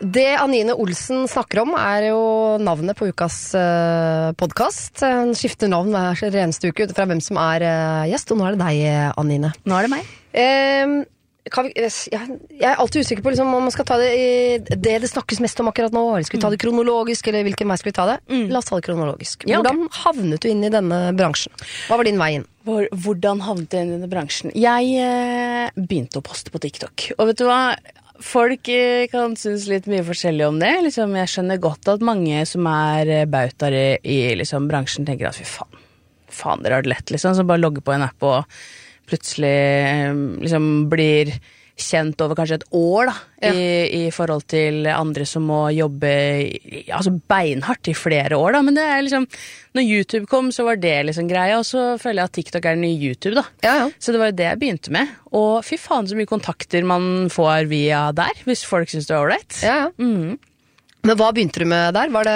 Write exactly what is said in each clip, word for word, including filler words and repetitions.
Det Anine Olsen snakker om er jo navnet på ukas uh, podcast. Den skifter navn hver reneste uke ut fra hvem som er uh, gjest, og nå er det deg, Anine. Nå er det meg. Uh, kan vi, jeg, jeg er alltid usikker på liksom, om man skal ta det i det det snakkes mest om akkurat nå, eller skal vi ta det kronologisk, eller hvilken vei skal vi ta det? Mm. La oss ta det kronologisk. Ja, okay. Hvordan havnet du inn i denne bransjen? Hva var din vei inn? Hvor, hvordan havnet jeg inn i denne bransjen? Jeg uh, begynte å poste på TikTok, og vet du hva? Folk kan synes litt mye forskjellig om det. Liksom, jeg skjønner godt at mange som er bautar i, i liksom, bransjen tenker at fy faen, faen dere har det lett, liksom. Så bare logger på en app og plutselig liksom, blir kjent over kanskje et år da, ja. i, i forhold til andre som må jobbe altså beinhardt i flere år. Da. Men det er liksom, når YouTube kom, så var det liksom greia, og så føler jeg at TikTok er den nye YouTube. Da. Ja, ja. Så det var jo det jeg begynte med. Og fy faen så mye kontakter man får via der, hvis folk synes det er alright. Ja, ja. Mm. Men hva begynte du med der? Var det...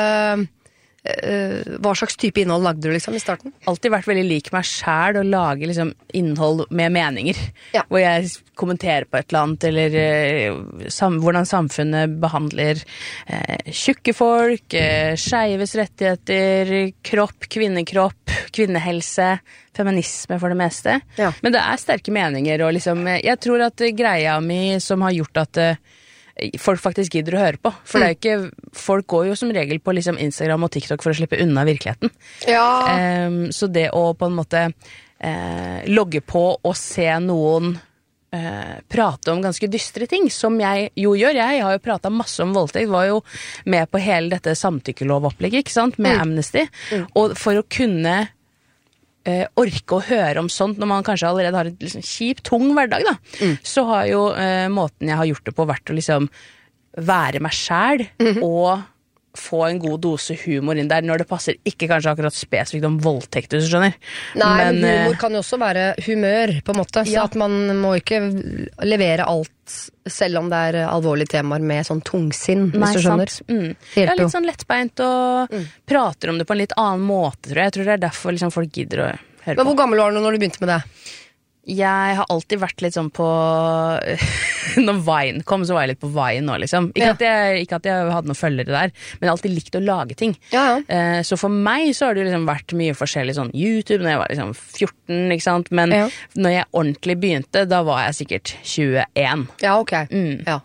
Uh, hva slags type innhold lagde du liksom i starten? Alltid vært veldig lik meg selv å lage liksom, innhold med meninger. Ja. Hvor jeg kommenterer på et eller annet, eller uh, sam- hvordan samfunnet behandler uh, tjukke folk, uh, skeives rettigheter, kropp, kvinnekropp, kvinnehelse, feminisme for det meste. Ja. Men det er sterke meninger, og liksom, jeg tror at greia mi som har gjort at uh, folk faktisk gidder å høre på. For det er ikke, folk går jo som regel på liksom Instagram og TikTok for å slippe unna virkeligheten. Ja. Um, så det å på en måte uh, logge på og se noen uh, prate om ganske dystre ting, som jeg jo gjør. Jeg har jo pratet masse om voldtekt, var jo med på hele dette samtykkelovopplegget, ikke sant, med mm. Amnesty. Mm. Og for å kunne Uh, orke å høre om sånt når man kanskje allerede har en liksom, kjip, tung hverdag, da. Mm. Så har jo uh, måten jeg har gjort det på vært å liksom være meg selv mm-hmm. og få en god dose humor inn der når det passer, ikke kanskje akkurat spesifikt om voldtekt, hvis du skjønner. Nei, men, men humor kan jo også være humør, på en måte, så ja. At man må ikke levere alt selv om det er alvorlige temaer med sånn tungsinn, hvis Nei, du skjønner. Mm. Jeg er litt sånn lettbeint og mm. prater om det på en litt annen måte, tror jeg. Jeg tror det er derfor liksom, folk gidder å høre på. Men hvor gammel var du når du begynte med det? Jeg har alltid vært litt sånn på når Vine kom, så var jeg litt på Vine nå, liksom. Ikke, ja. at jeg, ikke at jeg hadde noen følgere der, men jeg har alltid likt å lage ting. Ja, ja. Eh, så for meg så har det liksom vært mye forskjellig sånn YouTube når jeg var liksom fjorten, ikke sant? Men ja. Når jeg ordentlig begynte, da var jeg sikkert tjueen. Ja, ok. Mm. Ja.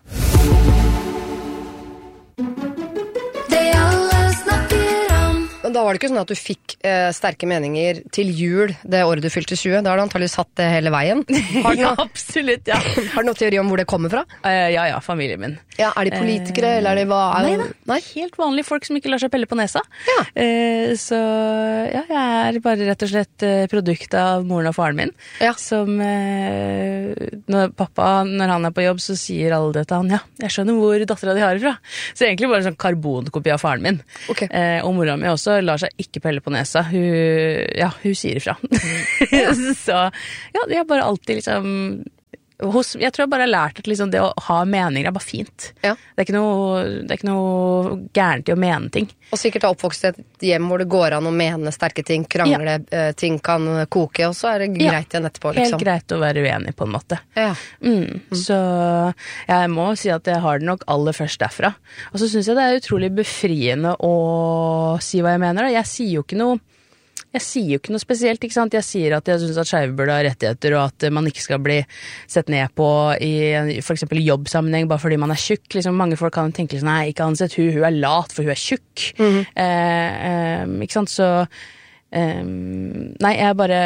Men da var det ikke sånn at du fikk eh, sterke meninger til jul det året du fylte tjue. Da har du antakelig satt det hele veien. Har du ja, noe, absolutt, ja. Har du noen teori om hvor det kommer fra? Uh, ja, ja, familien min. Ja, er de politikere, uh, eller er de hva? Er nei, det, nei, helt vanlige folk som ikke lar seg pelle på nesa. Ja. Uh, så ja, jeg er bare rett og slett uh, produkt av moren og faren min. Ja. Som uh, når pappa, når han er på jobb, så sier alle det til han, ja, jeg skjønner hvor datteren de har ifra. Så egentlig bare en sånn karbonkopi av faren min. Okay. Uh, og mora mi også lar seg ikke pelle på nesa. Hun, ja, hun sier ifra. Ja. Så ja, jeg har bare alltid liksom hos, jeg tror jeg bare har lært at liksom, det å ha meninger er bare fint. Ja. Det er ikke noe, det er ikke noe gærent i å mene ting. Og sikkert ha oppvokst i et hjem hvor det går an å mene sterke ting, krangle, ja. ting kan koke, og så er det greit ja. Igjen etterpå. Liksom. Helt greit å være uenig på en måte. Ja. Mm. Mm. Så jeg må si at jeg har det nok aller først derfra. Og så synes jeg det er utrolig befriende å si hva jeg mener. Da. Jeg sier jo ikke noe Jeg sier jo ikke noe spesielt, ikke sant? Jeg sier at jeg synes at skeive burde ha rettigheter, og at man ikke skal bli sett ned på i for eksempel i jobbsammenheng bare fordi man er tjukk. Liksom, mange folk kan tenke liksom, nei, ikke ansett hun, hun er lat for hun er tjukk. Mm-hmm. eh, eh, ikke sant? Så eh, nei, jeg bare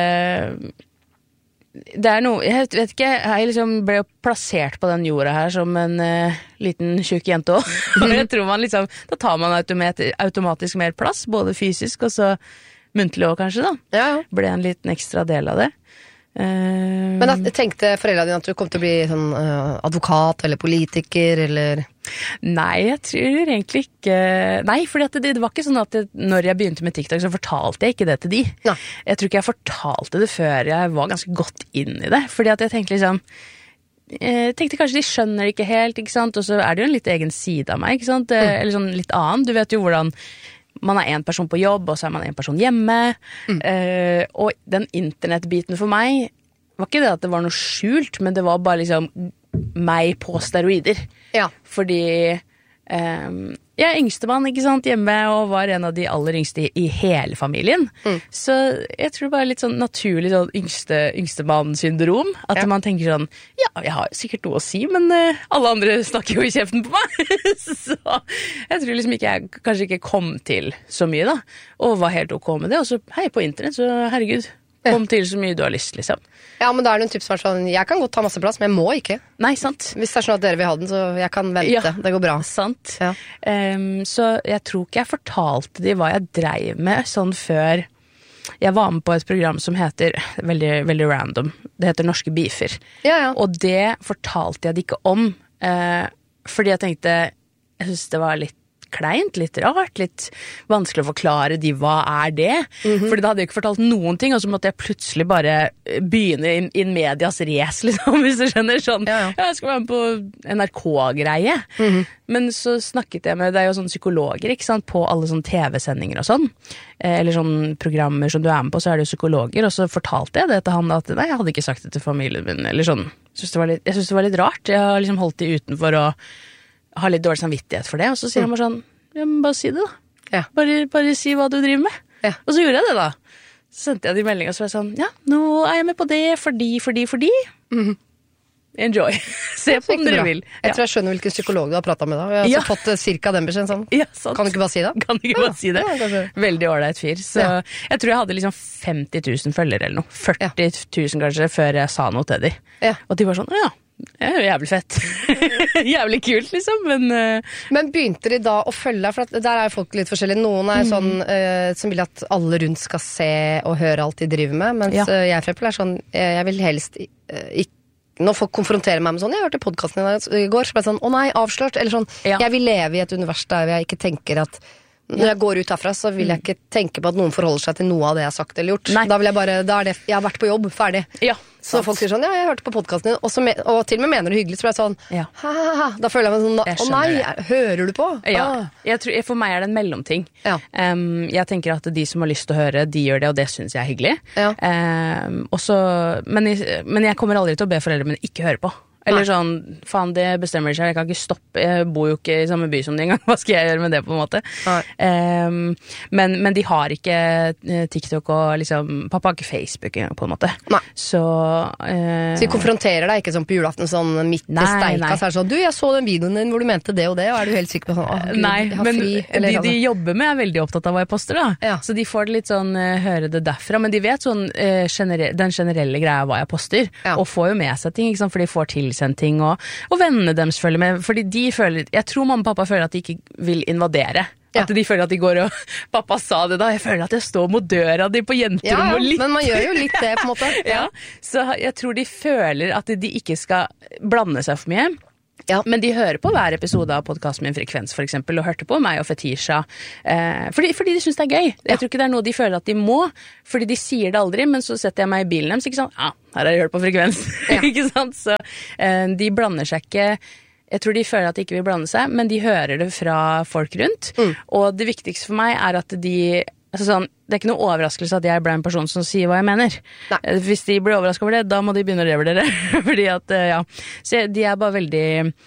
det er noe, jeg vet ikke, jeg liksom ble jo plassert på den jorda her som en uh, liten tjukk jente også. Og jeg tror man liksom, da tar man automat- automatisk mer plass, både fysisk og så muntlig også kanskje da. Ja, ja. Ble en liten ekstra del av det. Uh, Men at, tenkte foreldrene dine at du kom til å bli sånn uh, advokat eller politiker, eller? Nei, jeg tror egentlig ikke. Nei, fordi at det, det var ikke sånn at det, når jeg begynte med TikTok, så fortalte jeg ikke det til de. Nei. Jeg tror ikke jeg fortalte det før jeg var ganske godt inn i det. Fordi at jeg tenkte liksom jeg tenkte kanskje de skjønner det ikke helt, ikke sant? Og så er det jo en litt egen side av meg, ikke sant? Mm. Eller sånn litt annen. Du vet jo hvordan man er en person på jobb, og så er man en person hjemme. Mm. Uh, og den internettbiten for meg var ikke det at det var noe skjult, men det var bare liksom meg på steroider. Ja. Fordi Um, jeg er yngstemann, ikke sant, hjemme, og var en av de aller yngste i, i hele familien. Mm. Så jeg tror det var litt sånn naturlig sånn yngste, yngstemann-syndrom. At ja. Man tenker sånn, ja, jeg har sikkert noe å si, men uh, alle andre snakker jo i kjeften på meg. Så jeg tror liksom ikke jeg kanskje ikke kom til så mye da, og var helt ok med det. Og så, hei, på internett, så herregud, kom til så mye du har lyst, liksom. Ja, men da er det noen tips som er sånn, jeg kan godt ta masse plass, men jeg må ikke. Nei, sant. Hvis det er sånn at dere vil ha den, så jeg kan vente. Ja, det går bra. Sant. Ja. Um, så jeg tror ikke jeg fortalte de hva jeg dreiv med sånn før jeg var med på et program som heter, veldig, veldig random, det heter Norske Beefer. Ja, ja. Og det fortalte jeg det ikke om, uh, fordi jeg tenkte, jeg synes det var litt kleint, litt rart, litt vanskelig å forklare de, hva er det? Mm-hmm. Fordi da hadde jeg ikke fortalt noen ting, og så måtte jeg plutselig bare begynne in, in medias race, liksom, hvis du skjønner, sånn, ja, ja. Ja, jeg skal være med på N R K-greie. Mm-hmm. Men så snakket jeg med, det er jo sånn psykologer, ikke sant, på alle sånne T V-sendinger og sånn, eller sånne programmer som du er med på, så er det jo psykologer, og så fortalte jeg det til han at, nei, jeg hadde ikke sagt det til familien min, eller sånn, jeg synes det var litt, jeg synes det var litt rart, jeg har liksom holdt de utenfor å har litt dårlig samvittighet for det, og så sier han bare sånn, ja, men bare si det da. Ja. Bare, bare si hva du driver med. Ja. Og så gjorde jeg det da. Så sendte jeg de meldingene, og så var jeg sånn, ja, nå er jeg med på det, fordi, fordi, fordi. Mm-hmm. Enjoy. Se på om dere bra. Vil. Jeg ja. tror jeg skjønner hvilken psykolog du har pratet med da. Jeg har ja. også fått cirka den beskjeden sånn. Ja, sant. Kan du ikke bare si det? Kan du ikke ja. bare si det? Ja, veldig ordentlig fyr. Så ja. jeg tror jeg hadde liksom femti tusen følgere eller noe. førti tusen kanskje, før jeg sa noe til de. Ja. Og de var sånn, ja. Det er jo jævlig fett. Jævlig kult, liksom, men... Uh... Men begynte de da å følge deg? For der er jo folk litt forskjellige. Noen er mm. sånn uh, som vil at alle rundt skal se og høre alt de driver med, mens ja. uh, jeg for eksempel er sånn, jeg vil helst uh, ikke når folk konfronterer meg med sånn, jeg hørte podcasten i går, så ble det sånn, å nei, avslørt, eller sånn, ja. jeg vil leve i et univers der jeg ikke tenker at, når jeg går ut herfra, så vil jeg ikke tenke på at noen forholder seg til noe av det jeg har sagt eller gjort. Nei. Da vil jeg bare, da er det, jeg har vært på jobb, ferdig. Ja, så folk sier sånn, ja, jeg hørte på podcasten din, og, så med, og til og med mener det hyggelig, så blir jeg sånn, ja. ha, ha, ha, da føler jeg meg sånn, å nei, det. Hører du på? Ja, ah. jeg tror, for meg er det en mellomting. Ja. Um, jeg tenker at de som har lyst til å høre, de gjør det, og det synes jeg er hyggelig. Ja. Um, også, men, men jeg kommer aldri til å be foreldre mine ikke høre på. Eller sånn, faen, det bestemmer seg, jeg kan ikke stoppe, jeg bor jo ikke i samme by som de engang, hva skal jeg gjøre med det på en måte? Um, men, men de har ikke TikTok og liksom, pappa har ikke Facebook engang på en måte. Nei. Så, uh, så de konfronterer deg ikke sånn på julaften, sånn midt i steika, så er det sånn, du, jeg så den videoen din hvor du mente det og det, og er du helt sikker på sånn, åh, Gud, nei, jeg har men fri? Eller, de altså. de jobber med er veldig opptatt av hva jeg poster da, ja. Så de får det litt sånn, uh, høre det derfra, men de vet sånn, uh, genere- den generelle greia hva jeg poster, ja. Og får jo med seg ting, ikke sant, for de får tilsendt ting, og og vennene deres følger med, fordi de føler, jeg tror mamma og pappa føler at de ikke vil invadere, ja. At de føler at de går og, pappa sa det da, jeg føler at jeg står mot døra de på jenterom ja, og litt. Men man gjør jo litt det på en måte. Ja, så jeg tror de føler at de ikke skal blande seg for mye. Ja. Men de hører på hver episode av podcasten min Frekvens for eksempel, og hørte på meg og Fetisha eh, fordi, fordi de synes det er gøy. Jeg ja. tror ikke det er noe de føler at de må, fordi de sier det aldri, men så setter jeg meg i bilen deres, ikke sant? Ja, her har jeg hørt på Frekvens. Ja. Ikke sant? Så eh, de blander seg ikke, jeg tror de føler at de ikke vil blande seg, men de hører det fra folk rundt, mm. og det viktigste for meg er at de altså sånn, det er ikke noe overraskelse at jeg ble en person som sier hva jeg mener. Nei. Hvis de blir overrasket over det, da må de begynne å revurdere. Fordi at, ja, så de er bare veldig,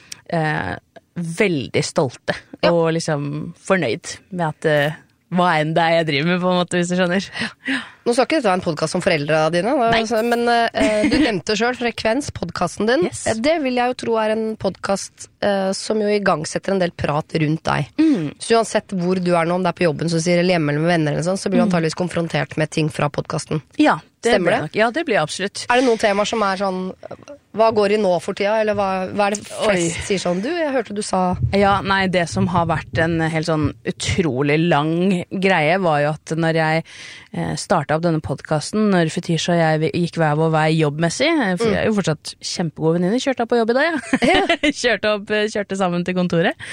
eh, veldig stolte, ja. Og liksom fornøyd med at eh, hva enn det er jeg driver med, på en måte, hvis du skjønner. Ja. Nå skal ikke dette være en podcast om foreldre dine, da, men eh, du nevnte selv Frekvens, podcasten din. Yes. Det vil jeg jo tro er en podcast eh, som jo igangsetter en del prat rundt deg. Mm. Så uansett hvor du er nå, om det er på jobben, så sier det hjemme eller med venner eller sånn, så blir du mm. antageligvis konfrontert med ting fra podcasten. Ja, det Stemmer det? Nok. Ja, det blir absolutt. Er det noen temaer som er sånn, hva går i nå for tida, eller hva, hva er det flest Oi. Sier sånn, du, jeg hørte du sa... Ja, nei, det som har vært en helt sånn utrolig lang greie var jo at når jeg eh, startet opp denne podcasten, når Fetisha og jeg gikk hver vår vei jobbmessig, for jeg er jo fortsatt kjempegode venninner, kjørte opp på jobb i dag, ja. Ja. kjørte opp, kjørte sammen til kontoret.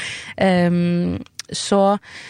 Um, så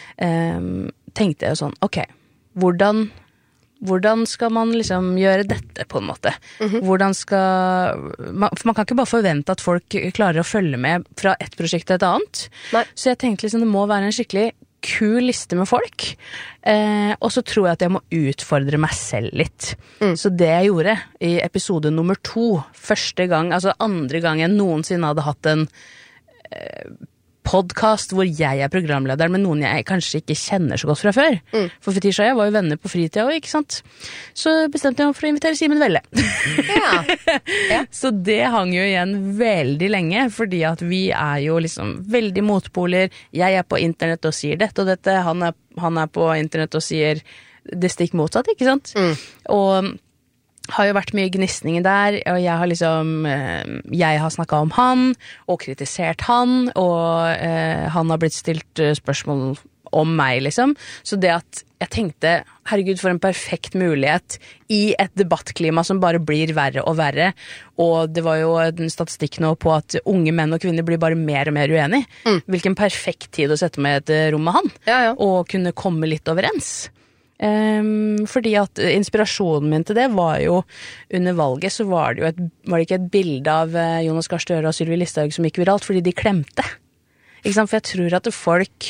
um, tenkte jeg jo sånn, ok, hvordan... Hvordan skal man liksom gjøre dette på en måte? Mm-hmm. Hvordan skal... Man, for man kan ikke bare forvente at folk klarer å følge med fra et prosjekt til et annet. Nei. Så jeg tenkte liksom det må være en skikkelig kul liste med folk. Eh, og så tror jeg at jeg må utfordre meg selv litt. Mm. Så det jeg gjorde i episode nummer to, første gang, altså andre gang jeg noensinne hadde hatt en... Eh, podcast hvor jeg er programlederen med noen jeg kanskje ikke kjenner så godt fra før. Mm. For Fetisha og jeg var jo venner på fritida også, ikke sant? Så bestemte jeg meg for å invitere Simen Velle. Ja. Ja. Så det hang jo igjen veldig lenge, fordi at vi er jo liksom veldig motpoler. Jeg er på internett og sier dette og dette, han er, han er på internett og sier det stikk motsatt, ikke sant? Mm. Og har jo vært mye gnistninger der, og jeg har liksom jeg har snakket om han og kritisert han, og eh, han har blitt stilt spørsmål om meg, liksom. Så det at jeg tenkte, herregud, for en perfekt mulighet i et debattklima som bare blir verre og verre, og det var jo en statistikk nå på at unge menn og kvinner blir bare mer og mer uenige. Mm. Hvilken perfekt tid å sette meg i et rom med han, ja, ja. Og kunne komme litt overens. Um, fordi at inspirasjonen min til det var jo under valget så var det jo et, var det ikke et bilde av uh, Jonas Gahr Støre og Sylvi Listhaug som gikk viralt fordi de klemte, ikke sant? For jeg tror at folk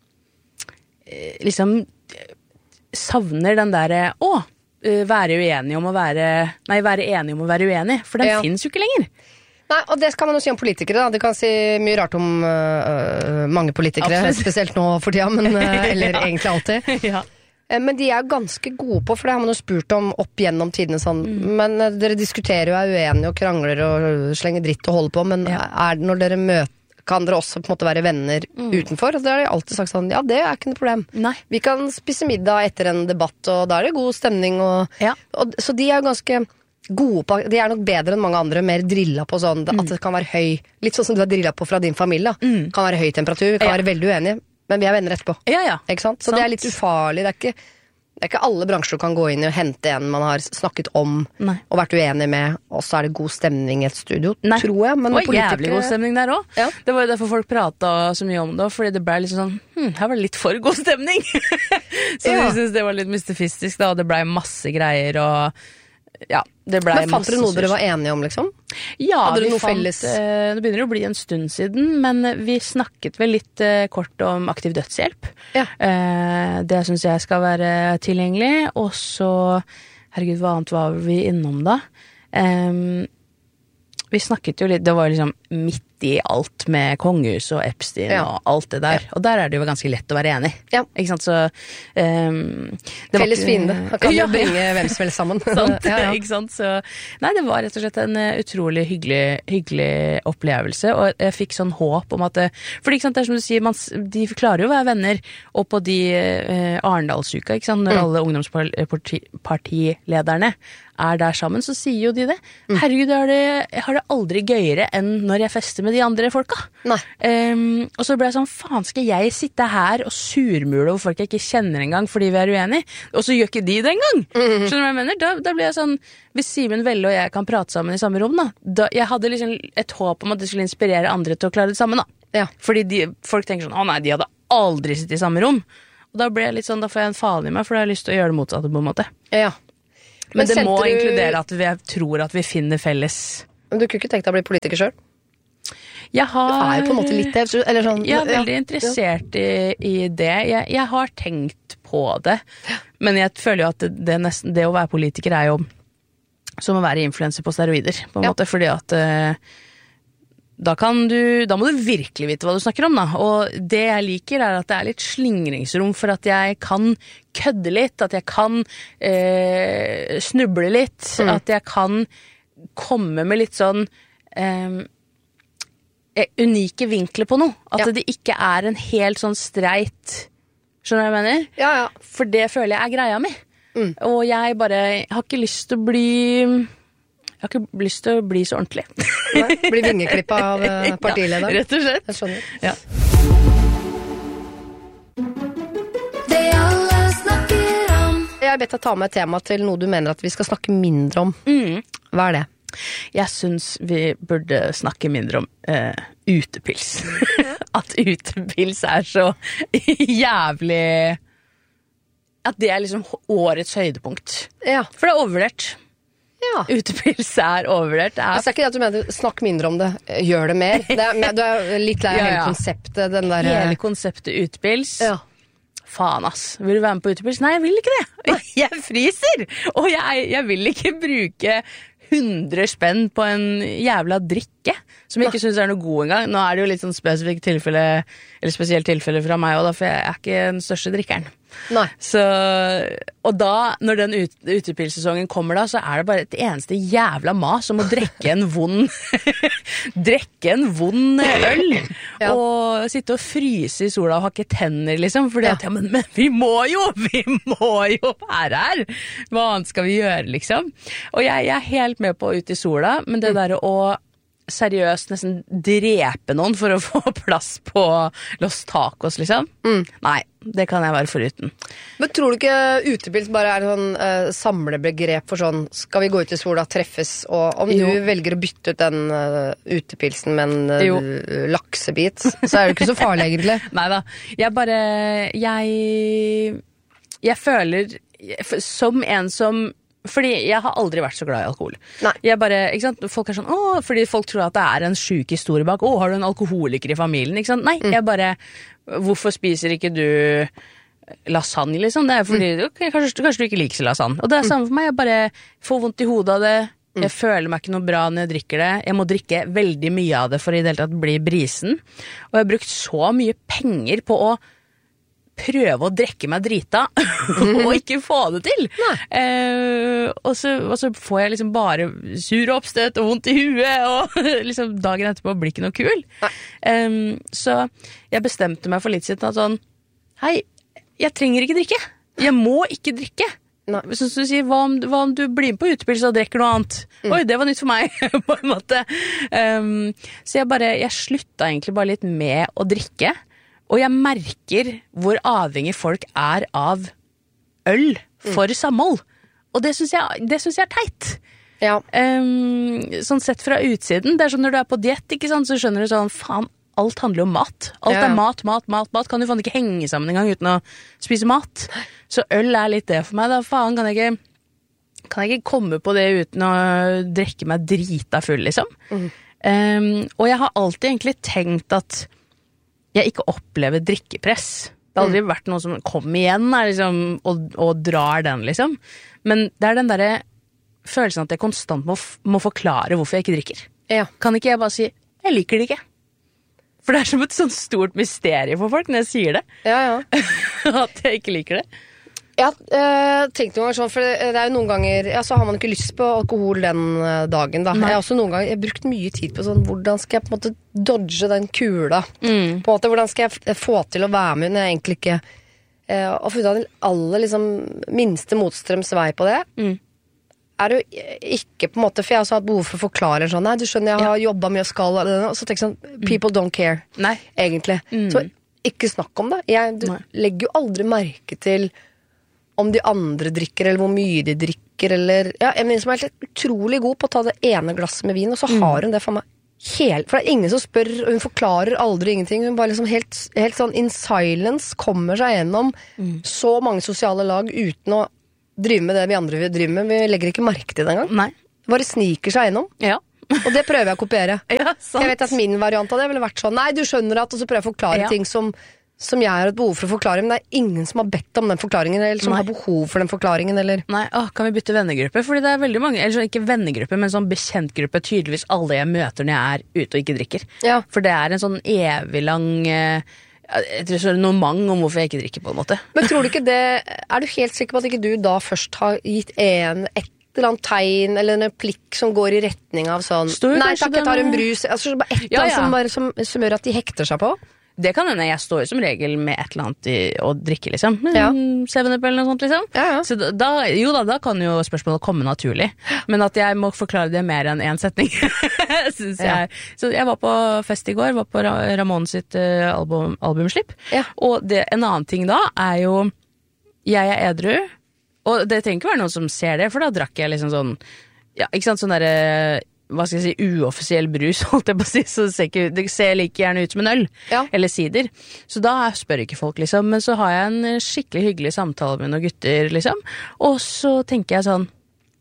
uh, liksom uh, savner den der å, uh, være uenig om å være nei, være enig om å være uenig, for den ja. Finnes jo ikke lenger. Nei, og det skal man jo si om politikere da. De kan si mye rart om uh, mange politikere, absolutt. Spesielt nå for tida, men, uh, eller ja. Egentlig alltid. Ja. Men de er jo ganske gode på, for det har man jo spurt om opp gjennom tidene sånn. Mm. Men dere diskuterer jo, er uenige og krangler og slenger dritt og holder på, men ja. Er det når dere møter, kan dere også på en måte være venner mm. utenfor? Og da har de alltid sagt sånn, ja, det er ikke noe problem. Nei. Vi kan spise middag etter en debatt, og da er det god stemning. Og, ja. og, så de er jo ganske gode på, de er nok bedre enn mange andre, mer drillet på sånn, mm. at det kan være høy, litt sånn som du har drillet på fra din familie, mm. kan være høy temperatur, kan ja. Være veldig uenige. Men vi er venner etterpå. Ja, ja. Ikke sant? Så sant. Det er litt ufarlig. Det er, ikke, det er ikke alle bransjer du kan gå inn i og hente en man har snakket om Nei. Og vært uenig med, og så er det god stemning i et studio, Nei. Tror jeg. Men det var jævlig god stemning der også. Ja. Det var jo derfor folk pratet så mye om det, fordi det ble liksom sånn, hm, her var det litt for god stemning. Så ja. Jeg synes det var litt mystifistisk da, og det ble masse greier, og ja, det ble men fant dere noe dere var enige om, liksom? Ja, vi fant, felles? Det begynner å bli en stund siden, men vi snakket vel litt uh, kort om aktiv dødshjelp. Ja. Uh, det synes jeg skal være tilgjengelig, og så, herregud, hva annet var vi innom da? Um, vi snakket jo litt, det var liksom midt i alt med Kongehus og Epstein ja. Og alt det der, ja. Og der er det jo ganske lett å være enig. Ja. Ikke sant, så um, det felles var, fiende, han kan jo ja. Bringe hvem som helst sammen. Sant, ja, ja. Ikke sant, så nei, det var rett og slett en utrolig hyggelig, hyggelig opplevelse, og jeg fikk sånn håp om at det, for ikke sant, det er som du sier, man, de klarer jo å være venner, og på de uh, Arendalsuka, ikke sant, når mm. alle ungdomspartilederne er der sammen, så sier jo de det. Mm. Herregud, jeg har det, jeg har det aldri gøyere enn når jeg fester med de andre folka. Nei. Um, og så ble jeg sånn, faen skal jeg sitte her og surmule over folk jeg ikke kjenner engang fordi vi er uenige? Og så gjør ikke de det engang. Mm. Skjønner du hva jeg mener? Da, da ble jeg sånn, hvis Simen Velle og jeg kan prate sammen i samme rom, da, da jeg hadde liksom et håp om at det skulle inspirere andre til å klare det samme, da. Ja. Fordi de, folk tenker sånn, å nei, de hadde aldri sittet i samme rom. Og da ble jeg litt sånn, da får jeg en faen i meg, for da har jeg lyst til å gjøre det motsatte på en måte. Ja. Men, Men det må du... inkludere at vi tror at vi finner felles. Men du kunne ikke tenkt deg å bli politiker selv? Jeg har... Du er jo på en måte litt det, eller sånn... Jeg er veldig ja. Interessert i, i det. Jeg, jeg har tenkt på det. Men jeg føler jo at det, det, nesten, det å være politiker er jo som å være influencer på steroider, på en ja. Måte, fordi at... Uh, Da, kan du, da må du virkelig vite hva du snakker om, da. Og det jeg liker er at det er litt slingringsrom for at jeg kan kødde litt, at jeg kan eh, snuble litt, mm. at jeg kan komme med litt sånn eh, unike vinkler på noe. At ja. Det ikke er en helt sånn streit, skjønner du hva jeg mener? Ja, ja. For det føler jeg er greia mi. Mm. Og jeg bare har ikke lyst til å bli... Jeg har ikke lyst til å bli så ordentlig. Nei, bli vingeklippet av partilederen. Ja, rett og slett. Jeg skjønner. Ja. Det alle snakker om. Jeg har bedt deg ta med et tema til noe du mener at vi skal snakke mindre om. Mm. Hva er det? Jeg synes vi burde snakke mindre om uh, utepils. At utepils er så jævlig... At det er liksom årets høydepunkt. Ja. For det er overvurdert. Ja. Utepils er overvurdert. Er... Det er ikke det at du mener snakk mindre om det, gjør det mer. Det er, du er litt lei av ja, ja. Hele konseptet. Den der... Hele konseptet utepils. Ja. Faen ass, vil du være med på utepils? Nei, jeg vil ikke det. Jeg fryser, og jeg, jeg vil ikke bruke hundre spenn på en jævla drikk drikke, som jeg ikke synes er noe god engang. Nå er det jo litt sånn spesifikt tilfelle, eller spesielt tilfelle fra meg også, da, for jeg er ikke den største drikkeren. Nei. Så, og da, når den ut, utepilsesongen kommer da, så er det bare et eneste jævla mas om å drekke en vond drekke en vond øl ja. Og sitte og fryse i sola og hakke tenner liksom, fordi ja. At, ja, men, men vi må jo vi må jo være her, hva annet skal vi gjøre liksom, og jeg, jeg er helt med på ut i sola, men det der å seriøst nesten drepe noen for å få plass på Los Tacos, liksom. Mm. Nei, det kan jeg være foruten. Men tror du ikke utepils bare er en sånn uh, samlebegrep for sånn, skal vi gå ut i sola, treffes, og om jo. Du velger å bytte ut den uh, utepilsen med en uh, laksebit, så er det ikke så farlig egentlig. Neida, jeg bare, jeg, jeg føler, som en som fordi jeg har aldri vært så glad i alkohol. Nei. Jeg bare, ikke sant? Folk er sånn, åh, fordi folk tror at det er en syk historie bak. Åh, har du en alkoholiker i familien, ikke sant? Nei, mm. jeg bare, hvorfor spiser ikke du lasagne, liksom? Det er fordi, mm. okay, kanskje, kanskje du ikke liker lasagne. Og det er samme for meg, jeg bare får vondt i hodet av det. Jeg mm. føler meg ikke noe bra når jeg drikker det. Jeg må drikke veldig mye av det for i det hele tatt bli brisen. Og jeg har brukt så mye penger på å prøve å drekke meg drita og ikke få det til. Eh, og, så, og så får jeg liksom bare sur oppstøt og vondt i huet, og liksom dagen etterpå blir ikke noe kul. Eh, så jeg bestemte meg for litt siden at sånn, hei, jeg trenger ikke drikke. Jeg må ikke drikke. Nei. Så, så du sier, hva om, hva om du blir med på utepils og drikker noe annet? Mm. Oi, det var nytt for meg, på en måte. Um, så jeg bare, jeg slutta egentlig bare litt med å drikke. Og jeg merker hvor avhengig folk er av øl for mm. samhold. Og det synes jeg, det synes jeg er teit. Ja. Um, sånn sett fra utsiden, det er sånn når du er på diett, ikke sant, så skjønner du sånn, faen, alt handler jo om mat. Alt ja. Er mat, mat, mat, mat. Kan du faen ikke henge sammen en gang uten å spise mat? Så øl er litt det for meg, da faen kan jeg ikke, kan jeg ikke komme på det uten å drikke meg drita full, liksom. Mm. Um, og jeg har alltid egentlig tenkt at jeg ikke opplever drikkepress. Det har aldri mm. vært noe som kom igjen er, liksom, og, og drar den, liksom. Men det er den der følelsen at jeg konstant må, må forklare hvorfor jeg ikke drikker. Ja. Kan ikke jeg bare si, jeg liker det ikke. For det er som et sånt stort mysterium for folk når jeg sier det. Ja, ja. At jeg ikke liker det. Jeg har tenkt noen ganger sånn, for det er jo noen ganger, ja, så har man ikke lyst på alkohol den dagen da. Nei. Jeg har også noen ganger, jeg har brukt mye tid på sånn, hvordan skal jeg på en måte dodge den kula? Mm. På en måte, hvordan skal jeg få til å være med når jeg egentlig ikke, eh, og funnet av den aller liksom minste motstrøms vei på det, mm. er jo ikke på en måte, for jeg har også hatt behov for å forklare sånn, nei, du skjønner, jeg har ja. jobbet mye og skal, og så tenker jeg sånn, people don't care, nei. Egentlig. Mm. Så ikke snakk om det. Jeg du, legger jo aldri merke til om de andre drikker, eller hvor mye de drikker, eller ja, en venninne som er helt utrolig god på å ta det ene glasset med vin, og så mm. har hun det for meg helt, for det er ingen som spør, og hun forklarer aldri ingenting, hun bare liksom helt, helt sånn in silence kommer seg gjennom mm. så mange sosiale lag uten å drive med det vi andre vil drive med, vi legger ikke merke til det engang. Nei. Bare sniker seg gjennom. Ja. Og det prøver jeg å kopiere. Ja, sant. Jeg vet at min variant av det ville vært sånn, nei, du skjønner at, og så prøver jeg å forklare ja. ting som som jeg har et behov for å forklare, men det er ingen som har bedt om den forklaringen, eller som Nei. Har behov for den forklaringen, eller... Nei, åh, kan vi bytte vennegruppe? Fordi det er veldig mange, eller ikke vennegruppe, men sånn bekjentgruppe, tydeligvis alle jeg møter når jeg er ute og ikke drikker. Ja. For det er en sånn evig lang... Jeg tror det er noe mang om hvorfor jeg ikke drikker, på en måte. Men tror du ikke det... Er du helt sikker på at ikke du da først har gitt en... et eller annet tegn, eller en plikk som går i retning av sånn... Står Nei, takk, jeg tar en brus. Altså, bare et eller annet ja, ja. Som, bare, som, som gjør at de hekter seg på. Det kan hende, jeg står jo som regel med et eller annet i, å drikke, liksom. Ja. seven-up eller noe sånt, liksom. Ja, ja. Så da, jo da, da kan jo spørsmålet komme naturlig. Men at jeg må forklare det mer enn en setning, synes ja. jeg. Så jeg var på fest i går, var på Ramon sitt uh, album, albumslipp. Ja. Og det, en annen ting da er jo, jeg er edru, og det trenger ikke være noen som ser det, for da drakk jeg liksom sånn, ja, ikke sant, sånn der... hva skal jeg si, uoffisiell brus, holdt jeg på å si, så det ser, ikke, det ser like gjerne ut som en øl, ja. eller sider. Så da spør ikke folk, liksom, men så har jeg en skikkelig hyggelig samtale med noen gutter, liksom, og så tenker jeg sånn,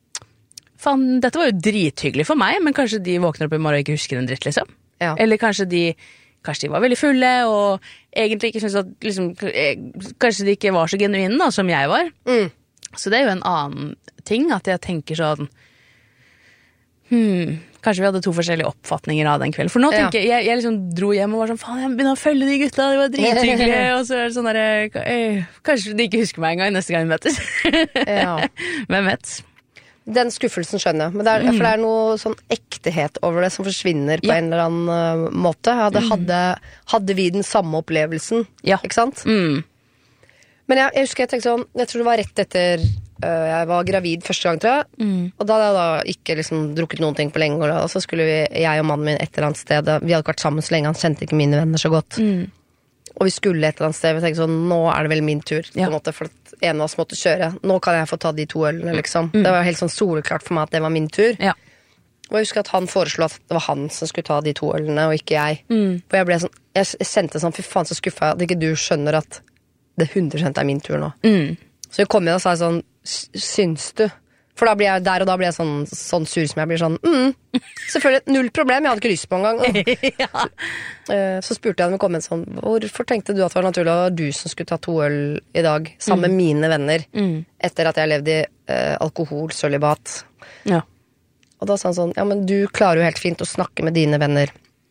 faen, dette var jo drithyggelig for meg, men kanskje de våkner opp i morgen og ikke husker en dritt, liksom. Ja. Eller kanskje de, kanskje de var veldig fulle, og egentlig ikke synes at, liksom, kanskje de ikke var så genuine da, som jeg var. Mm. Så det er jo en annen ting, at jeg tenker sånn, Hmm, kanskje vi hadde to forskjellige oppfatninger av den kvelden. For nå tenker jeg, jeg, jeg liksom dro hjem og var sånn, faen, jeg begynner å følge de gutta, det var drithyggelige, og så er det sånn der, eh, kanskje de ikke husker meg en gang neste gang vi møtes. Ja. Hvem vet? Den skuffelsen skjønner jeg, men det er, mm. for det er noe sånn ektehet over det som forsvinner på ja. en eller annen uh, måte. Hadde, mm. hadde, hadde vi den samme opplevelsen, ja. ikke sant? Mm. Men jeg, jeg husker jeg tenkte sånn, jeg tror det var rett etter uh, jeg var gravid første gang, tror jeg. Mm. Og da hadde jeg da ikke liksom drukket noen ting på lenge, og så skulle vi, jeg og mannen min et eller annet sted, vi hadde ikke vært sammen så lenge, han kjente ikke mine venner så godt. Mm. Og vi skulle et eller annet sted, vi tenkte sånn, nå er det vel min tur, ja. på en måte, for at en av oss måtte kjøre. Nå kan jeg få ta de to ølene, liksom. Mm. Det var helt sånn soleklart for meg at det var min tur. Ja. Og jeg husker at han foreslo at det var han som skulle ta de to ølene, og ikke jeg. Mm. For jeg ble sånn, jeg sendte sånn, fy faen så skuffet at ikke du skjønner at det hundre prosent er min tur nå. Mm. Så jeg kom inn og sa sånn, syns du? For da blir jeg, der og da blir jeg sånn, sånn sur som jeg blir sånn, mm, selvfølgelig, null problem, jeg hadde ikke lyst på en gang. ja. så, uh, så spurte jeg dem å komme inn sånn, hvorfor tenkte du at det var naturlig at du som skulle ta to øl i dag, sammen mm. med mine venner, mm. etter at jeg levde i uh, alkoholsølibat? Ja. Og da sa han sånn, ja, men du klarer jo helt fint å snakke med dine venner.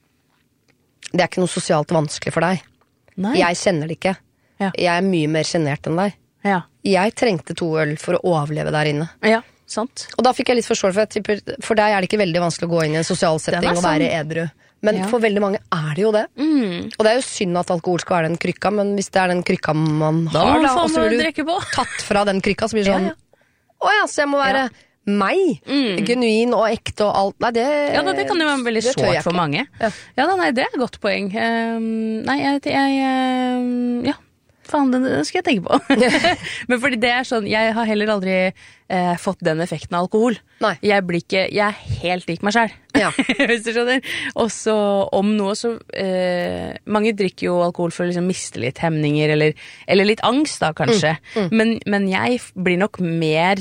Det er ikke noe sosialt vanskelig for deg. Nei. Jeg kjenner det ikke. Ja. Jeg er mye mer genert enn deg. Ja. Jeg trengte to øl for å overleve der inne. Ja, sant. Og da fikk jeg litt forståelse for, tipper, for deg er det ikke veldig vanskelig å gå inn i en sosial setting og være edru. Men ja. for veldig mange er det jo det. Mm. Og det er jo synd at alkohol skal være den krykka, men hvis det er den krykka man da har, da, og så blir du tatt fra den krykka, så blir det sånn, ja, ja. å ja, så jeg må være... Ja. meg, mm. genuin og ekte og alt. Nei, det, ja, da, det kan jo være veldig sårt for mange. Ja, ja da, nei, det er et godt poeng. Um, nei, jeg, jeg um, ja, faen, det, det skal jeg tenke på. Men fordi det er sånn, jeg har heller aldri eh, fått den effekten av alkohol. Nei. Jeg blir ikke, jeg er helt lik meg selv. Ja. Hvis du skjønner. Og så om noe så, eh, mange drikker jo alkohol for å liksom miste litt hemninger, eller, eller litt angst da, kanskje. Mm. Mm. Men, men jeg blir nok mer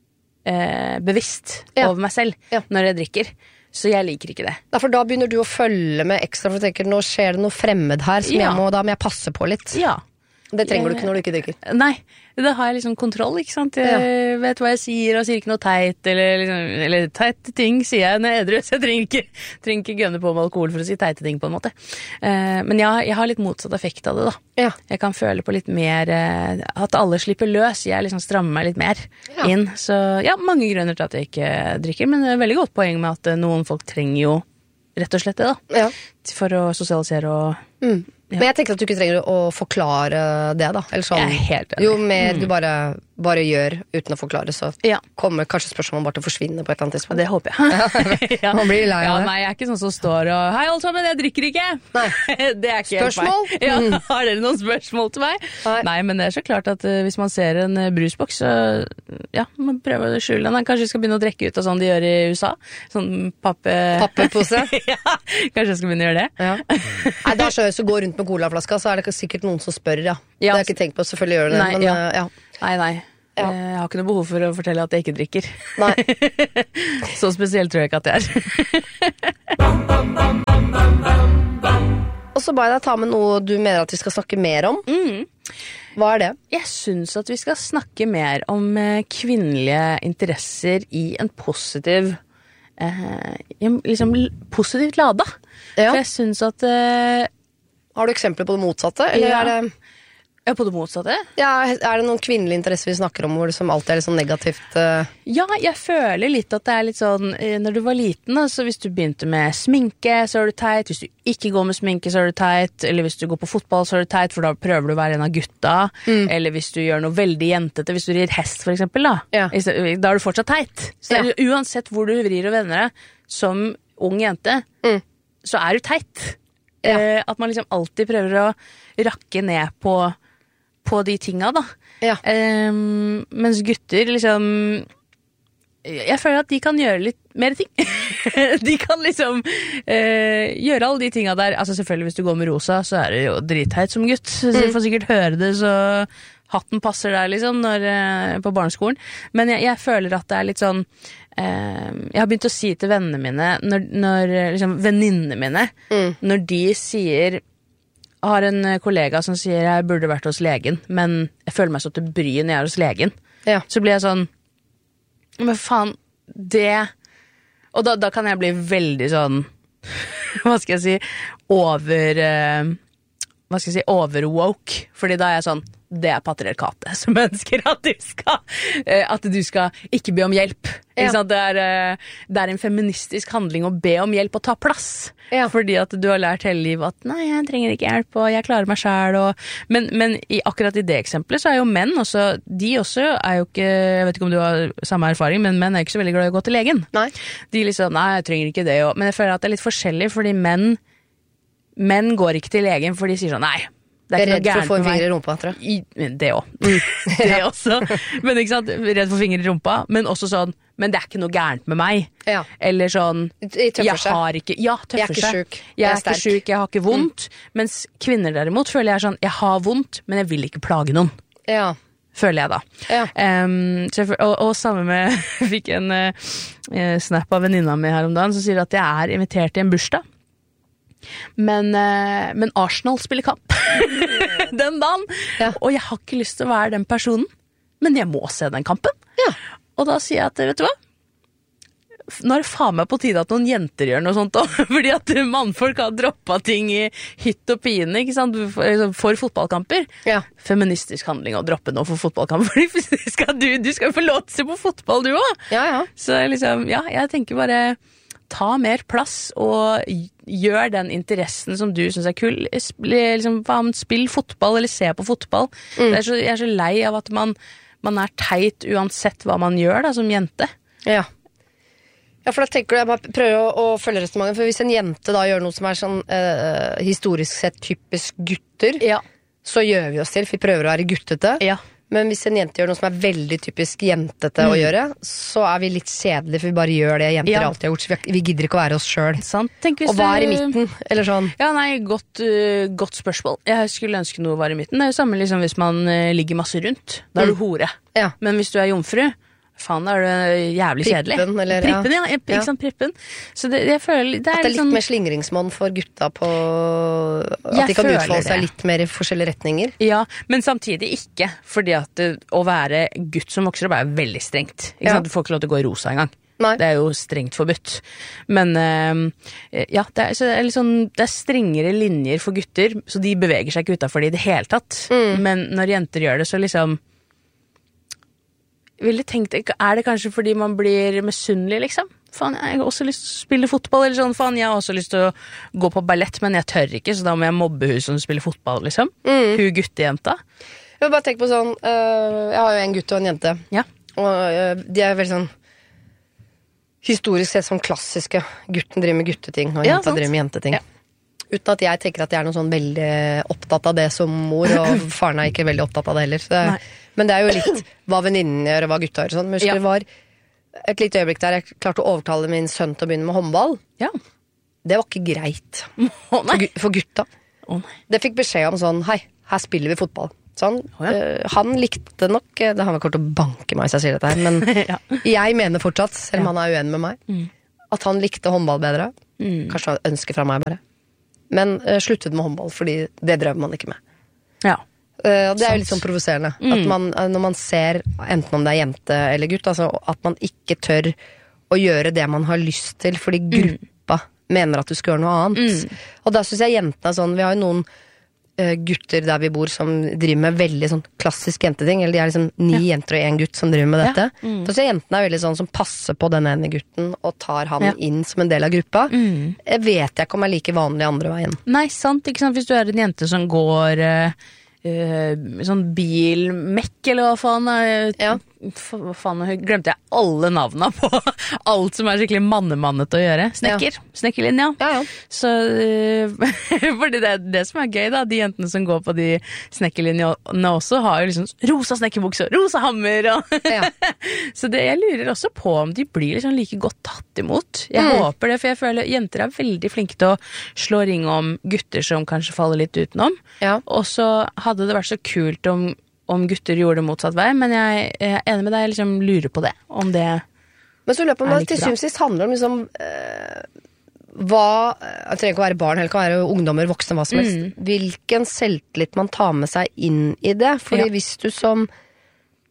Eh, bevisst ja. over meg selv ja. når jeg drikker. Så jeg liker ikke det. Ja, for da begynner du å følge med ekstra, for du tenker, nå skjer det noe fremmed her, som ja. jeg må, da må jeg passe på litt. Ja. Det trenger du ikke når du ikke drikker. Nei, da har jeg liksom kontroll, ikke sant? Jeg ja. vet hva jeg sier, og sier ikke noe teit, eller, liksom, eller teite ting sier jeg når jeg er edru, så jeg trenger ikke, trenger ikke gønne på med alkohol for å si teite ting på en måte. Uh, men jeg, jeg har litt motsatt effekt av det da. Ja. Jeg kan føle på litt mer, uh, at alle slipper løs, jeg liksom strammer meg litt mer ja. inn. Så ja, mange grunner til at jeg ikke drikker, men det er veldig godt poeng med at uh, noen folk trenger jo rett og slett det da. Ja. For å sosialisere og... Mm. Ja. Men jeg tenker at du ikke trenger å forklare det da. Eller sånn, jeg er helt enig. Jo mer mm. du bare, bare gjør uten å forklare, så ja. kommer kanskje spørsmålet bare til å forsvinne på et eller annet tidspunkt. Det håper jeg. ja. Man blir lei av ja, det. Nei, jeg er ikke sånn som står og hei alle sammen, jeg drikker ikke. Nei. Det er ikke spørsmål? Helt meg. Ja, har dere noen spørsmål til meg? Nei, nei men det er så klart at uh, hvis man ser en uh, brusboks, så ja, man prøver å skjule den. Kanskje vi skal begynne å drikke ut av sånn de gjør i U S A. Sånn pappe... Pappepose? ja, kanskje jeg skal begynne å gjøre det. Ja. Nei, da skjønner jeg å gå rundt med colaflaska, så er det sikkert noen som spør, ja. ja. Det har jeg ikke tenkt på, selvfølgelig gjør det nei, men ja. uh, ja. Nei, nei. Ja. Jeg har ikke noe behov for å fortelle at jeg ikke drikker. Nei. Så spesielt tror jeg ikke at det er. Og så ba jeg deg ta med noe du mener at vi skal snakke mer om. Mm. Hva er det? Jeg synes at vi skal snakke mer om kvinnelige interesser i en positiv, eh, liksom positivt lada. Ja. For jeg synes at eh, har du eksempler på det motsatte? Eller ja. er det... Ja, på det motsatte? Ja, er det noen kvinnelige interesser vi snakker om hvor det som alltid er litt sånn negativt? Uh... Ja, jeg føler litt at det er litt sånn, når du var liten, så hvis du begynte med sminke, så er du teit. Hvis du ikke går med sminke, så er du teit. Eller hvis du går på fotball, så er du teit, for da prøver du å være en av gutta. Mm. Eller hvis du gjør noe veldig jentete, hvis du rir hest for eksempel, da. Ja. Da er du fortsatt teit. Så ja. uansett hvor du vrir og vender deg, som ung jente, mm. så er du teit. Ja. Eh, at man liksom alltid prøver å rakke ned på på de tinga da. Ja. Um, mens gutter liksom jeg føler at de kan gjøre litt mer ting. De kan liksom uh, gjøre alle de tinga der. Altså selvfølgelig hvis du går med rosa, så er det jo dritteit som gutt. Så du får sikkert høre det, så hatten passer der liksom når, uh, på barneskolen. Men jeg, jeg føler at det er litt sånn uh, jeg har begynt å si til vennene mine når, når liksom venninnene mine mm. når de sier jeg har en kollega som sier jeg burde vært hos legen, men jeg føler meg så til bry når jeg er hos legen. Ja. Så blir jeg sånn, men faen, det Og da, da kan jeg bli veldig sånn, hva skal jeg si, over, uh, hva skal jeg si, over-woke. Fordi da er jeg sånn, det er patriarkatet som ønsker at du skal, uh, at du skal ikke be om hjelp. Ja. Ikke sant? Det, er, uh, det er en feministisk handling å be om hjelp og ta plass. Ja. Fordi at du har lært hele livet at nei, jeg trenger ikke hjelp, og jeg klarer meg selv. Og... Men, men i, akkurat i det eksempelet så er jo menn også, de også er jo ikke, jeg vet ikke om du har samme erfaring, men menn er ikke så veldig glad i å gå til legen. Nei. De liksom, nei, jeg trenger ikke det. Og, men jeg føler at det er litt forskjellig, fordi menn, menn går ikke til legen, for de sier sånn, nei, det er, er redd for å få en finger i rumpa, tror jeg. I, det også. Mm. det også. Men ikke sant, redd for finger i rumpa, men også sånn, men det er ikke noe gærent med meg. Ja. Eller sånn, jeg har ikke, ja, jeg er ikke syk. Jeg, jeg er ikke syk, jeg har ikke vondt. Mm. Mens kvinner derimot føler jeg sånn, jeg har vondt, men jeg vil ikke plage noen. Ja. Føler jeg da. Ja. Um, så jeg, og, og sammen med, jeg fikk en uh, snap av venninna mi her om dagen, som sier at jeg er invitert i en bursdag. Men, uh, men Arsenal spiller kamp den dagen, ja. Og jeg har ikke lyst til å være den personen, men jeg må se den kampen. Ja. Og da sier jeg at, vet du hva? Nå er det faen meg på tide at noen jenter gjør noe sånt også, fordi at mannfolk har droppet ting i hytt og pine, ikke sant, for, for fotballkamper. Ja. Feministisk handling å droppe noe for fotballkamper, fordi skal du, du skal jo få lov til å se på fotball, du også. Ja, ja. Så liksom, ja, jeg tenker bare, ta mer plass og gjør den interessen som du synes er kul. Liksom, spill fotball eller se på fotball. Mm. Det er så, jeg er så lei av at man, man er teit uansett hva man gjør da, som jente. Ja. Ja, for da tenker du, jeg bare prøver å, å følge restauranten, for hvis en jente da gjør noe som er sånn eh, historisk sett typisk gutter, ja. Så gjør vi oss til, for vi prøver å være guttete. Ja. Men hvis en jente gjør noe som er veldig typisk jentete mm. å gjøre, så er vi litt kjedelige, for vi bare gjør det jenter ja. Alltid har gjort, så vi, vi gidder ikke å være oss selv. Og hva er i midten, eller sånn? Ja, nei, godt, uh, godt spørsmål. Jeg skulle ønske noe var i midten. Det er jo samme liksom, hvis man uh, ligger masse rundt. Da er mm. du hore. Ja. Men hvis du er jomfru, faen, da er det jævlig kjedelig. Prippen, eller? Prippen, ja. ja. Ikke sant, prippen. Så det, jeg føler... Det er at det er litt liksom... mer slingringsmonn for gutta på... At jeg de kan utfolde seg litt mer i forskjellige retninger. Ja, men samtidig ikke. Fordi at det, å være gutt som vokser opp er veldig strengt. Ikke ja. sant? Du får ikke lov til å gå i rosa engang. Nei. Det er jo strengt forbudt. Men uh, ja, det er, så det er litt sånn, det er strengere linjer for gutter, så de beveger seg ikke utenfor det i det hele tatt. Mm. Men når jenter gjør det, så liksom... Ville tenkt, er det kanskje fordi man blir misunnelig, liksom? Faen, jeg har også lyst til å spille fotball, eller sånn, faen, jeg har også lyst til å gå på ballett, men jeg tør ikke, så da må jeg mobbe hun som spiller fotball, liksom. Mm. Hun guttejenta. Jeg vil bare tenke på sånn, uh, jeg har jo en gutt og en jente, ja. Og uh, de er veldig sånn, historisk sett sånn klassiske, gutten driver med gutteting, og ja, jenta driver med jenteting. Ja. Uten at jeg tenker at jeg er noe sånn veldig opptatt av det som mor, og faren er ikke veldig opptatt av det heller. Så det, men det er jo litt hva venninnen gjør, og hva gutta gjør. Sånn. Men ja. Det var et lite øyeblikk der jeg klarte å overtale min sønn til å begynne med håndball. Ja. Det var ikke greit oh, for, for gutta. Oh, det fikk beskjed om sånn, hei, her spiller vi fotball. Sånn, oh, ja. uh, han likte nok, det har vært kort å banke meg hvis jeg sier dette her, men ja. Jeg mener fortsatt, selv om ja. Han er uenig med meg, mm. at han likte håndball bedre. Mm. Kanskje han ønsker fra meg bare. Men uh, sluttet med håndball, fordi det drømmer man ikke med. Ja. Uh, og det er jo litt sånn provoserende. Mm. At man, uh, når man ser, enten om det er jente eller gutt, altså, at man ikke tør å gjøre det man har lyst til, fordi gruppa mm. mener at du skal gjøre noe annet. Mm. Og da synes jeg jentene er sånn, vi har jo noen uh, gutter der vi bor som driver med veldig sånn klassisk jenteting, eller de er liksom ni ja. Jenter og en gutt som driver med dette. Ja. Mm. Da synes jeg jentene er veldig sånn som passer på den ene gutten og tar han ja. Inn som en del av gruppa. Mm. Jeg vet jeg ikke om jeg er like vanlig andre veien. Nei, sant, ikke sant? Hvis du er en jente som går uh, uh, sånn bilmekk, eller hva faen er, ja. Hva faen, glemte jeg alle navnene på alt som er skikkelig mannemannet å gjøre. Snekker, ja. Snekkerlinja. Ja, ja. Så, uh, fordi det er det som er gøy da, de jentene som går på de snekkerlinjene også har jo liksom rosa snekkerbukser, rosa hammer og ja. Så det, jeg lurer også på om de blir liksom like godt tatt imot. Jeg mm. håper det, for jeg føler jenter er veldig flinke til å slå ring om gutter som kanskje faller litt utenom. Ja. Og så hadde det vært så kult om om gutter gjorde det motsatt vei, men jeg, jeg er enig med deg, jeg liksom lurer på det, om det men så løper man til syvende og sist handler om liksom øh, hva, jeg trenger ikke å være barn, eller kan være ungdommer, voksne, hva som helst, mm. hvilken selvtillit man tar med seg inn i det, fordi ja. Hvis du som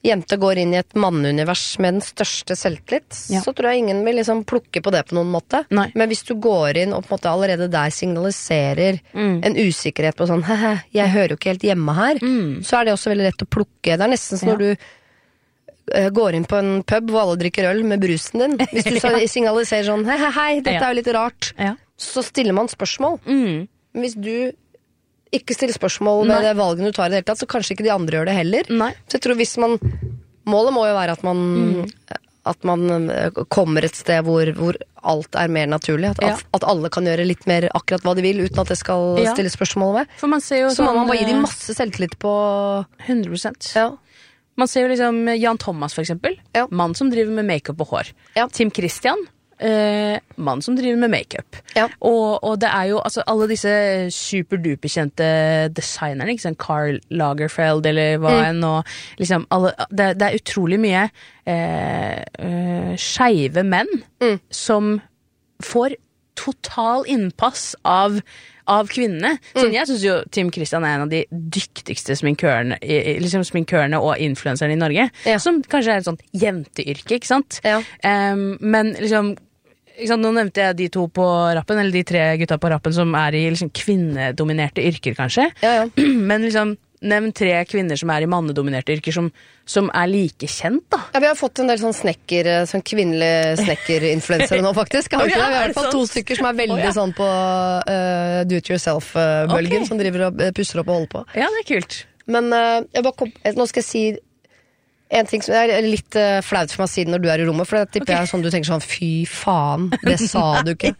jente går inn i et manneunivers med den største selvtillit, Ja. så tror jeg ingen vil liksom plukke på det på noen måte. Nei. Men hvis du går inn og på en måte allerede der signaliserer Mm. en usikkerhet på sånn, hehe, jeg hører jo ikke helt hjemme her, Mm. så er det også veldig lett å plukke. Det er nesten som Ja. når du eh, går inn på en pub hvor alle drikker øl med brusen din. Hvis du så signaliserer sånn, hei, hei, hei, dette Ja. er jo litt rart, Ja. så stiller man spørsmål. Mm. Men hvis du ikke stiller spørsmål ved Nei. det valget du tar i det hele tatt, så kanskje ikke de andre gjør det heller. Nei. Så jeg tror hvis man målet må jo være at man Mm. at man eh, kommer et sted hvor, hvor alt er mer naturlig. At, Ja. at, at alle kan gjøre litt mer akkurat hva de vil, uten at det skal Ja. stille spørsmål ved. For man ser jo Så må sånn, man bare gi dem eh, masse selvtillit på hundre prosent. ja. Man ser jo liksom Jan Thomas, for eksempel. Ja. Mann som driver med makeup og hår. Ja. Tim Christian. Eh, mann som driver med makeup. Ja. Og, og det er jo altså alle disse superduperkjente designerne, ikke sant? Karl Lagerfeld eller hva Mm. enn, og liksom alle, det, det er utrolig mye eh, eh, skeive menn Mm. som får total innpass av av kvinnene. Sånn, Mm. jeg synes jo Tim Christian er en av de dyktigste sminkørene, i- liksom sminkørene og influenserne i Norge. Ja. Som kanskje er et sånt jenteyrke, ikke sant? Ja. Em, men liksom ikke sant, nå nevnte jeg de to på rappen, eller de tre gutta på rappen som er i liksom kvinnedominerte yrker, kanskje. Ja, ja. Men liksom, nevn tre kvinner som er i mannedominerte yrker, som, som er like kjent, da. Ja, vi har fått en del sånn snekker, sånn kvinnelige snekkerinfluensere nå, faktisk. Har vi ikke Å, ja, det? Vi har i er hvert det fall to sant? stykker som er veldig Å, ja. sånn på uh, do it yourself-bølgen, Ok. som driver og eh, pusser opp og holder på. Ja, det er kult. Men eh, jeg bare kom, eh, nå skal jeg si en ting som er litt eh, flaut for meg å si når du er i rommet, for det tipper Ok. jeg er sånn du tenker sånn, fy faen, det sa du ikke.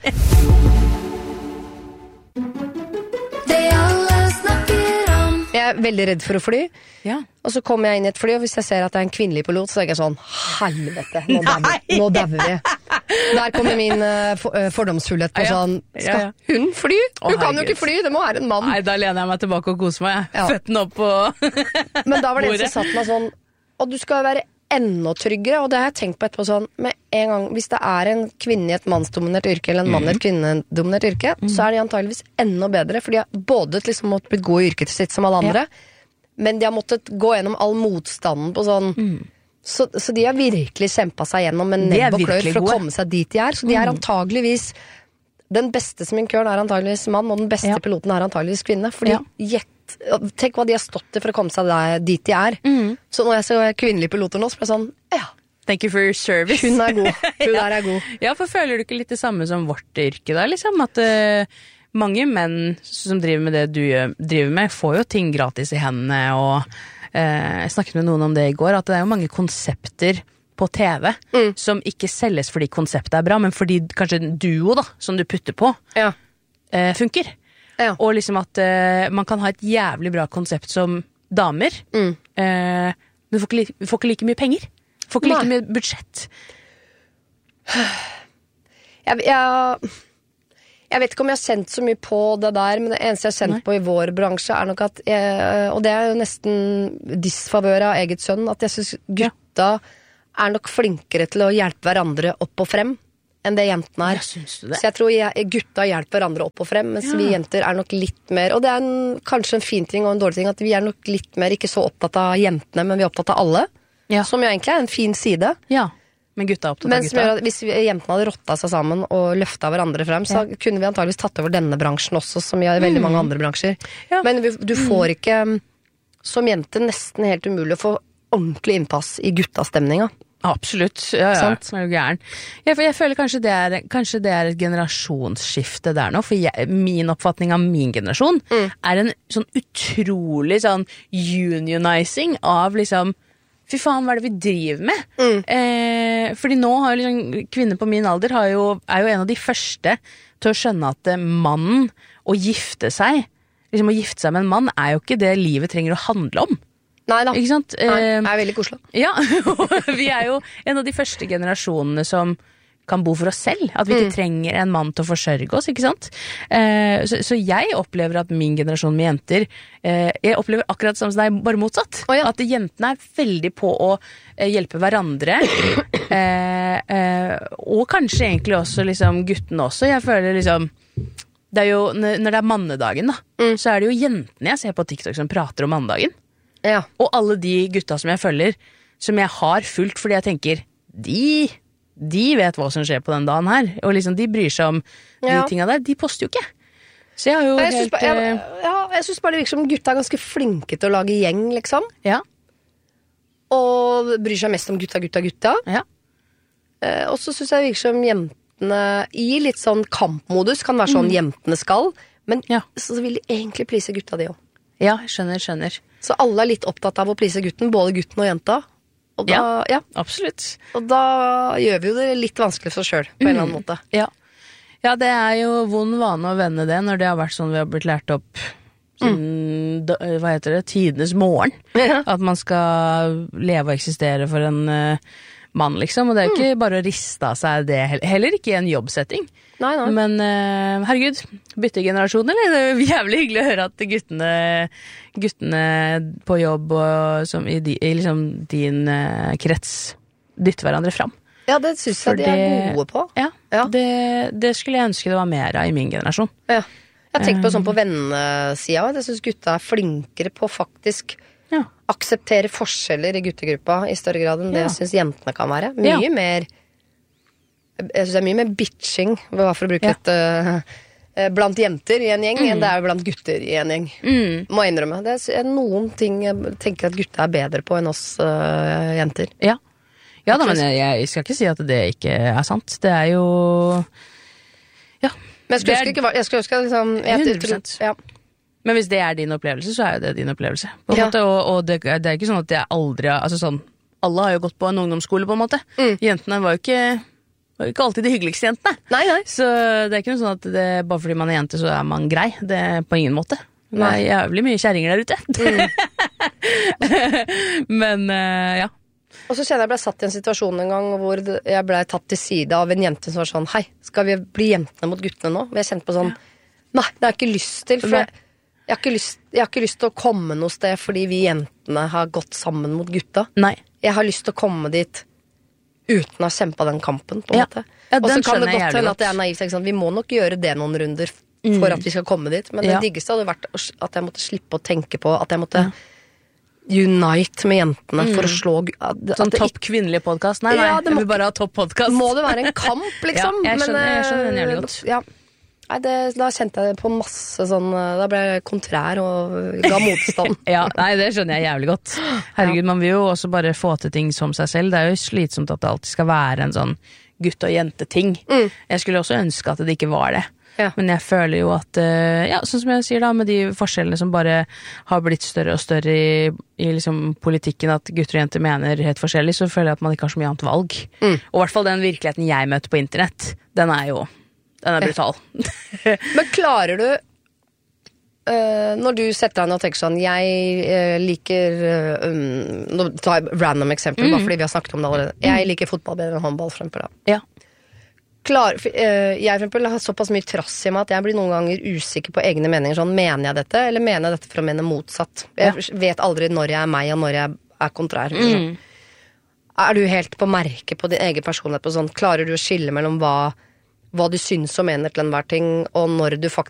Det alle snakker om. Jeg er veldig redd for å fly, Ja. og så kommer jeg inn i et fly, og hvis jeg ser at det er en kvinnelig pilot, så tenker jeg sånn, helvete, nå dauer vi. Nå dauer vi. Der kommer min eh, for, eh, fordomsfullhet på Ja, ja. sånn, skal Ja, ja. hun fly? Å, Hun kan jo herregud. ikke fly, det må være en mann. Nei, da lener jeg meg tilbake og koser meg. Ja. Føttene opp på Men da var det en bordet. som satt meg sånn, og du skal være enda tryggere, og det har jeg tenkt på etterpå sånn, med en gang, hvis det er en kvinne i et mannsdominert yrke, eller en mann i et kvinnedominert yrke, så er de antageligvis enda bedre, for de har både liksom måttet bli gode i yrket sitt som alle andre, men de har måttet gå gjennom all motstanden på sånn, så, så de har virkelig kjempet seg gjennom med De er nebb og klør virkelig for å gode. komme seg dit de er, så de er antageligvis, den beste sminkøren er antageligvis mann, og den beste Ja. piloten er antageligvis kvinne, fordi Ja. gjett, tenk hva de har stått i for å komme seg der, dit de er. Så når jeg ser kvinnelige piloter nå, så blir jeg sånn, ja, Thank you for your service. hun er god, hun der er god. Ja, for føler du ikke litt det samme som vårt yrke da, liksom? At eh, mange menn som driver med det du gjør, driver med, får jo ting gratis i hendene, og eh, jeg snakket med noen om det i går, at det er jo mange konsepter på T V Mm. som ikke selges fordi konseptet er bra, men fordi kanskje en duo da, som du putter på, Ja. eh, funker. Ja. Og liksom at eh, man kan ha et jævlig bra konsept som damer, Mm. eh, men du får ikke, like, du får ikke like mye penger. Du får ikke like Nei. mye budsjett. Jeg, jeg, jeg vet ikke om jeg har kjent så mye på det der, men det eneste jeg har kjent Nei. på i vår bransje er nok at jeg, og det er jo nesten disfavør av eget sønn, at jeg synes gutta er nok flinkere til å hjelpe hverandre opp og frem enn det jentene er. Ja, syns du det? Så jeg tror jeg, gutta hjelper hverandre opp og frem, mens Ja. vi jenter er nok litt mer, og det er en, kanskje en fin ting og en dårlig ting, at vi er nok litt mer ikke så opptatt av jentene, men vi er opptatt av alle, Ja. som jo egentlig er en fin side. Ja, men gutta er opptatt Men av som gjør gutta. at hvis vi, jentene hadde rotta seg sammen og løfta hverandre frem, så kunne vi antageligvis tatt over denne bransjen også, som i veldig mange andre bransjer. Ja. Men vi, du får ikke, som jente, nesten helt umulig å få ordentlig innpass i guttastemninga. Absolutt, ja, ja, Sant? er du gæren. Jeg, jeg føler kanskje det, er, kanskje det er et generasjonsskifte der nå, for jeg, min oppfatning av min generasjon er en sånn utrolig sånn unionizing av liksom, fy faen, hva er det vi driver med? Eh, fordi nå har jo liksom, kvinner på min alder har jo, er jo en av de første til å skjønne at eh, mannen å gifte seg, liksom å gifte seg med en mann, er jo ikke det livet trenger å handle om. Nei da. Ikke sant? Nei, Eh, det er veldig koselig. Ja, vi er jo en av de første generasjonene som kan bo for oss selv. At vi ikke trenger en mann til å forsørge oss, ikke sant? Eh, så, så jeg opplever at min generasjon med jenter eh, Jeg opplever akkurat det samme som deg, bare motsatt. Å, ja. At jentene er veldig på å eh, hjelpe hverandre. Eh, eh, og kanskje egentlig også liksom guttene også. Jeg føler liksom det er jo, Når det er mannedagen, da, så er det jo jentene jeg ser på TikTok som prater om mannedagen. Ja. Og alle de gutta som jeg følger, som jeg har fulgt, fordi jeg tenker, de, de vet hva som skjer på den dagen her, og liksom de bryr seg om de Ja. tingene der, de poster jo ikke. Så jeg har jo Jeg syns helt... bare, jeg, eh, ja, jeg synes bare det virker som gutta er ganske flinke til å lage gjeng, liksom. Ja, Og bryr seg mest om gutta, gutta, gutta. ja. Eh, og så syns jeg det virker som jentene i litt sånn kampmodus kan være sånn jentene skal, men Ja. så vil de egentlig please gutta, de òg. Ja, skjønner, skjønner. Så alle er litt opptatt av å please gutten, både gutten og jenta. Og da, ja. Absolutt. og da gjør vi jo det litt vanskelig for oss sjøl, på en eller annen måte. Ja. Ja, det er jo vond vane å vende det, når det har vært sånn vi har blitt lært opp siden, da- hva heter det, tidenes morgen. Ja. At man skal leve og eksistere for en eh, mann, liksom. Og det er jo ikke bare å riste av seg det, heller, heller ikke i en jobbsetting. Nei, nei. Men eh, herregud, byttegenerasjon, eller? Det er jo jævlig hyggelig å høre at guttene, guttene på jobb og som i, di, i liksom din eh, krets dytter hverandre fram. Ja, det syns jeg de er det- gode på. Ja, Ja. Det, det skulle jeg ønske det var mer av i min generasjon. Ja. Jeg har tenkt på sånn på vennesida òg. Jeg syns gutta er flinkere på å faktisk Ja. akseptere forskjeller i guttegruppa i større grad enn det Ja. jeg syns jentene kan være. Mye Ja. mer Jeg syns det er mye mer bitching, hva for å bruke Ja. et uh, blant jenter i en gjeng, enn det er blant gutter i en gjeng. Mm. Må jeg innrømme. Det er noen ting jeg tenker at gutta er bedre på enn oss uh, jenter. Ja, ja da, men jeg, jeg skal ikke si at det ikke er sant. Det er jo Ja. Men jeg skulle Det er- ønske ikke var- jeg skulle ønske liksom jeg, hundre prosent. Ja. Men hvis det er din opplevelse, så er jo det din opplevelse. På en Ja. måte, og og det, det er ikke sånn at jeg aldri har altså sånn, alle har jo gått på en ungdomsskole, på en måte. Mm. Jentene var jo ikke, var jo ikke alltid de hyggeligste jentene. Nei, nei. Så det er ikke noe sånn at det, bare fordi man er jente, så er man grei. Det er på ingen måte. Det Nei. er jævlig mye kjerringer der ute. Men eh, ja. Og så kjenner jeg ble satt i en situasjon en gang hvor det- jeg ble tatt til side av en jente som var sånn, hei, skal vi bli jentene mot guttene nå? Og jeg kjente på sånn, nei, det har jeg ikke lyst til, for Nei. jeg, jeg, har ikke lyst, jeg har ikke lyst til å komme noe sted fordi vi jentene har gått sammen mot gutta. Nei. Jeg har lyst til å komme dit uten å ha kjempet den kampen, på en Ja. måte. Ja, Og så den kan det skjønner jeg godt jævlig hende at det godt. er naivt, ikke sant? Vi må nok gjøre det noen runder for at vi skal komme dit, men Ja. det diggeste hadde vært å s- at jeg måtte slippe å tenke på at jeg måtte unite med jentene for å slå gu- at, det- Sånn at det topp kvinnelig podcast? Nei, nei, Ja, det jeg må vil bare ha topp podcast. må det være en kamp, liksom. Ja, jeg skjønner- jeg skjønner den jævlig eh, godt. Ja. Nei, det, da kjente jeg det på masse sånn eh, Da ble jeg kontrær og ga motstand. Ja, nei, det skjønner jeg jævlig godt. Herregud, man vil jo også bare få til ting som seg selv. Det er jo slitsomt at det alltid skal være en sånn gutt- og jente-ting. Jeg skulle også ønske at det ikke var det. Ja. Men jeg føler jo at, eh, ja, sånn som jeg sier da, med de forskjellene som bare har blitt større og større i, i liksom politikken, at gutter og jenter mener helt forskjellig, så føler jeg at man ikke har så mye annet valg. Og i hvert fall den virkeligheten jeg møter på internett, den er jo, den er brutal. Men klarer du eh, når du setter deg ned og tenker sånn Jeg eh, liker eh, um, Nå tar jeg random eksempler, bare fordi vi har snakket om det allerede. Jeg liker fotball bedre enn håndball, for eksempel. Da. Ja. Klar, for, eh, jeg for eksempel har såpass mye trass i meg at jeg blir noen ganger usikker på egne meninger. Sånn, mener jeg dette, eller mener jeg dette for å mene motsatt? Jeg vet aldri når jeg er meg, og når jeg er kontrær. Sånn. Er du helt på merket på din egen personlighet? På sånn, klarer du å skille mellom hva, hva du syns og mener til enhver ting, og når du faktisk